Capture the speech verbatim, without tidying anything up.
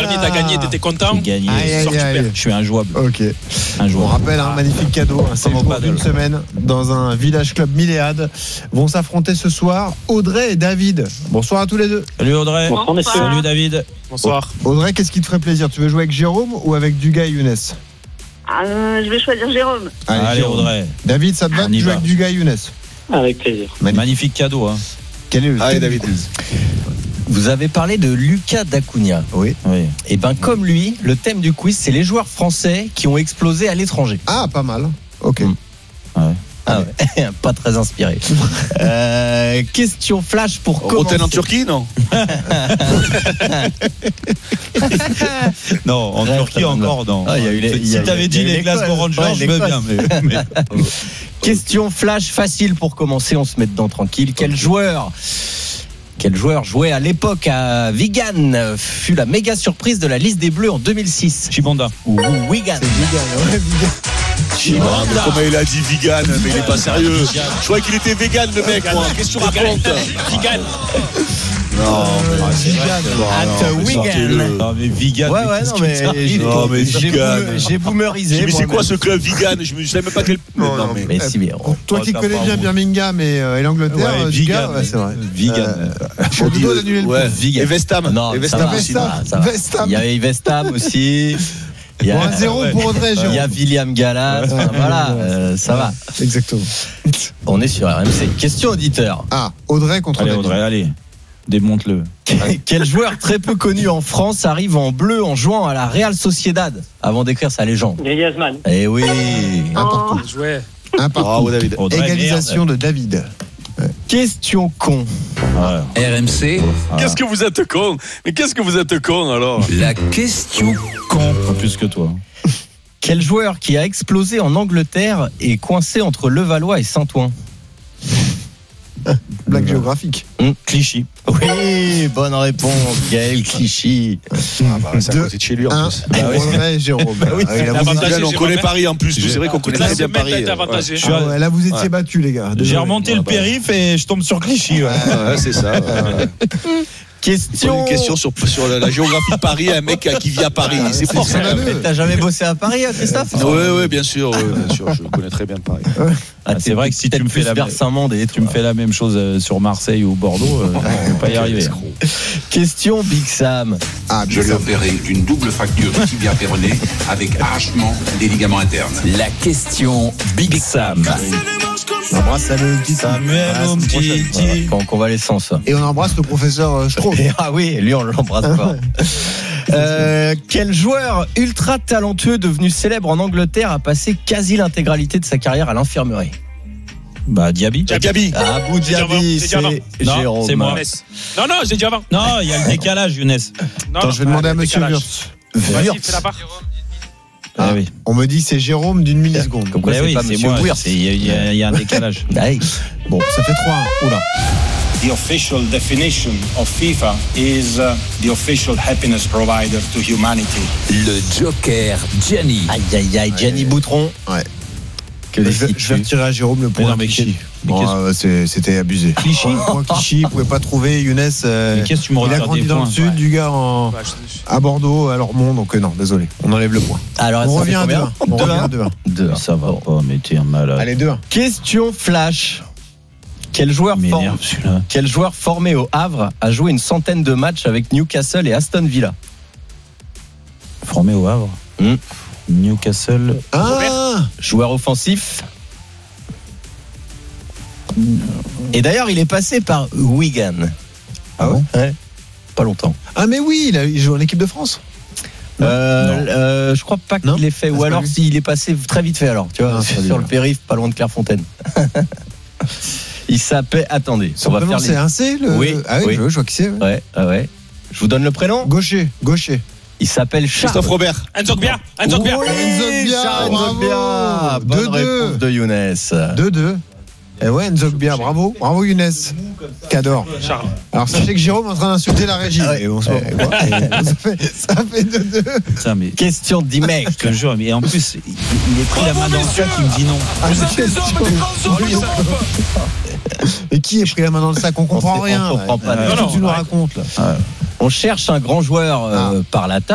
Johnny, t'as gagné, t'étais content? J'ai gagné. Aïe, aïe, Sors, tu aïe. perds. Je suis injouable. Ok. Injouable. On rappelle un magnifique cadeau, un séjour d'une semaine dans un village club Milléade. Vont s'affronter ce soir Audrey et David. Bonsoir à tous les deux. Salut Audrey. Bonsoir, messieurs. Salut David. Bonsoir. Audrey, qu'est-ce qui te ferait plaisir? Tu veux jouer avec Jérôme ou avec Dugas et Younes? Euh, je vais choisir Jérôme. Allez Jérôme. Audrey. David, ça te va On de y jouer va. avec Dugas et Younes? Avec plaisir. Magnifique cadeau. Hein. Quel est le Allez, thème du David. quiz? Vous avez parlé de Lucas D'Acunha. Oui. Oui. Et ben comme lui, le thème du quiz, c'est les joueurs français qui ont explosé à l'étranger. Ah, pas mal. Ok. Mm. Ouais. Ah ouais, pas très inspiré. Euh, question flash pour commencer. Rotten en Turquie, non? Non, en Reste, Turquie non. encore, non. Ah, il y a eu les- il y si a- t'avais il y dit a eu les l'Écosse. Glasgow Rangers, Ouais, je veux l'Écosse. bien. Mais, mais... Question flash facile pour commencer, on se met dedans tranquille. Quel joueur Quel joueur jouait à l'époque à Wigan fut la méga surprise de la liste des Bleus en deux mille six? Chibanda. Ou Wigan. Ah, mais comment il a dit vegan, mais il est pas sérieux. Je croyais qu'il était vegan, le mec, moi. Qu'est-ce que tu racontes? Vegan. Non, Ah, c'est vrai Vegan. que- At non, mais Wigan. sortez-le. Non, mais vegan. Ouais, mais ouais, qu'est-ce non, qui mais t'arrive j'ai- Non, mais j'ai vegan. boomer- j'ai boomerisé. mais c'est quoi ce moi-même. club vegan? Je ne savais même pas quel. Non, non, mais. Mais si, mais on- Toi Oh, qui t'as connais pas bien honte. Birmingham et, euh, et l'Angleterre, Ouais, euh, vegan. Dugas, ouais, c'est vrai. Vegan. Euh, Je suis au dos d'annuler le Ouais. point. Vegan. Et West Ham. Non, Et West ça Ham va, aussi. West Ham. ça va, ça va. West Ham. Il y avait West Ham aussi. Il y Bon, a, un zéro ouais. pour Audrey, il y Jérôme. a William Gallas. Ouais. Voilà, euh, ça va. Exactement. On est sur R M C. Question auditeur. Ah, Audrey contre Allez David. Audrey, allez. Démonte-le. Quel joueur très peu connu en France arrive en bleu en jouant à la Real Sociedad avant d'écrire sa légende? Griezmann. Eh oui. Un partout. Jouet. Un partout. Bravo, David. Audrey, Égalisation de David. Question con. merde. Ouais. R M C, Qu'est-ce que vous êtes con? Mais qu'est-ce que vous êtes con alors? la question con. Pas plus que toi. Quel joueur qui a explosé en Angleterre est coincé entre Levallois et Saint-Ouen? Blague géographique. Hum, Clichy. Oui, bonne réponse, Gaël Clichy. Ah bah, c'est à Deux, côté de chez lui en Un plus. pour Audrey et Jérôme. Bah oui, Ah, il a c'est vous- avantagé. Vegan, on j'ai connaît remis- Paris en plus. C'est vrai qu'on connaît très bien Paris. T'as été Ouais. avantagé. Je suis Ah ouais, là, vous étiez Ouais. battus, les gars. J'ai Désolé. remonté Ouais, le bah. périph' et je tombe sur Clichy. Ouais. Ouais, c'est ça. ouais. Question. Une question sur, sur la, la géographie de Paris, un mec qui vit à Paris. C'est fort. c'est ça. malheureux. Mais T'as jamais bossé à Paris, hein, Christophe? Oui, oui, bien sûr, ouais, bien sûr. Je connais très bien Paris. Ah, c'est vrai que si tu peut-être me fais plus la vers Saint-Mande et Tu me fais la même chose euh, sur Marseille ou Bordeaux, euh, on peut pas y arriver. Question Big Sam. Ah, Je l'ai opéré d'une double fracture du tibia péroné avec arrachement des ligaments internes. La question Big Sam. On embrasse le petit Samuel Ah, c'est Umtiti. prochain. Voilà, en convalescence. Et on embrasse le professeur euh, Strauss. Et- Ah oui, lui on l'embrasse pas. Euh, quel joueur ultra talentueux devenu célèbre en Angleterre a passé quasi l'intégralité de sa carrière à l'infirmerie? Bah Diaby. Diaby. Abu J'ai dit avant, Dhabi, j'ai dit avant. c'est Non, Jérôme. c'est moi. Younes. Non, non, j'ai dit avant. Non, il y a le décalage, Younes. Non, Attends, non, je vais demander à le monsieur décalage. Wurtz. Vas-y, Wurtz. fais la part. Ah oui. On me dit que c'est Jérôme d'une milliseconde. Comme quoi, Mais c'est oui, pas c'est monsieur moi. Wurtz. c'est- Il y, a- il y a- il y a un décalage. Aïe. Bon, ça fait trois un. Oula. The official definition of FIFA is uh, the official happiness provider to humanity. Le Joker Gianni. Aïe aïe aïe, Gianni Boutron. Ouais. Que je, les vais, je vais retirer à Jérôme le point. Mais non, mais Clichy. mais Bon, qu'est-ce- euh, c'est- C'était abusé. Clichy. Point Clichy, vous pouvez pas trouver. Younes, euh, Mais qu'est-ce que tu me il a regardes grandi des dans points le sud, du gars en, Ouais, je- à Bordeaux, à Lormont, donc euh, non, désolé. On enlève le point. Alors, On ça revient fait à deux combien un. On Deux revient un. à deux un. Deux un. Ça va pas, mais t'es un malade. Allez, deux un. Question flash. Quel joueur, Il for- m'énerve celui-là. Quel joueur formé au Havre a joué une centaine de matchs avec Newcastle et Aston Villa? Formé au Havre. Hmm. Newcastle. Ah, Joueur offensif. Et d'ailleurs, il est passé par Wigan. Ah ouais Ouais. Pas longtemps. ah, mais oui, il, a, il joue en équipe de France. Euh, euh, je crois pas Non. qu'il l'ait fait. Ah, Ou c'est alors pas lui. s'il est passé très vite fait alors. Tu vois, Ah, c'est sur lui, le alors. périph', pas loin de Clairefontaine. Il s'appelle. Attendez. Son on va prénom, faire c'est les. un C le... Oui, Ah oui, oui. Je, vois, je vois qui c'est. Ouais. Ouais, ouais, ouais. Je vous donne le prénom. Gaucher, gaucher. Il s'appelle Charles. Christophe Robert. Enzo Gbia. Enzo Gbia. Oui, Nzogbia, Charles bravo. Nzogbia. Bonne deux deux. réponse de Younes. deux deux. Et ouais, Nzogbia, bravo. Bravo Younes. Qu'adore. Charles. Alors sachez que Jérôme est en train d'insulter la régie. Ah ouais. Et on se voit pourquoi. Et ça fait, ça fait deux deux. Putain, mais. Question dix mecs. Je te jure, mais en plus, il, il est pris la main dans le sac, il me dit non. Ah, Et qui est pris la main dans le sac? On comprend On sait- rien. on comprend là. pas. Qu'est-ce Non, que tu non, nous arrête. racontes là? On cherche un grand joueur euh, par la taille.